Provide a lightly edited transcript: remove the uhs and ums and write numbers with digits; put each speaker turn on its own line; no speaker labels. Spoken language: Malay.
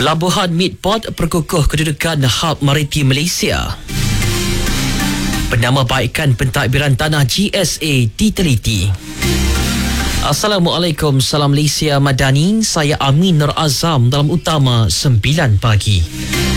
Pelabuhan Midport perkukuh kedudukan hub maritim Malaysia. Penambahbaikan pentadbiran tanah GSA diteliti. Assalamualaikum, salam Malaysia Madani. Saya Amin Nur Azam dalam utama 9 pagi.